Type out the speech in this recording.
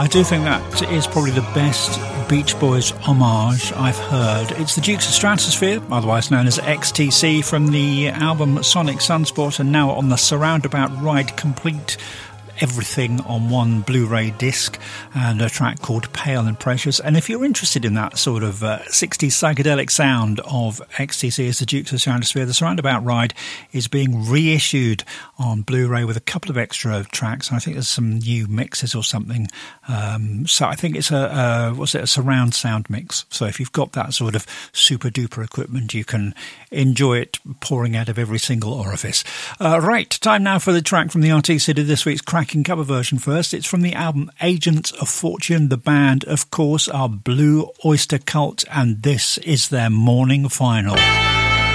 I do think that is probably the best Beach Boys homage I've heard. It's the Dukes of Stratosphere, otherwise known as XTC, from the album Sonic Sunspot, and now on the Surroundabout Ride Complete everything on one Blu-ray disc, and a track called Pale and Precious. And if you're interested in that sort of 60s psychedelic sound of XTC as the Dukes of Stratosphere, the Surroundabout Ride is being reissued on Blu-ray with a couple of extra tracks. I think there's some new mixes or something. So I think it's a surround sound mix. So if you've got that sort of super duper equipment, you can enjoy it pouring out of every single orifice. Right, time now for the track from the RTC to this week's cracking cover version first. It's from the album Agents of Fortune. The band, of course, are Blue Oyster Cult, and this is their Morning Final.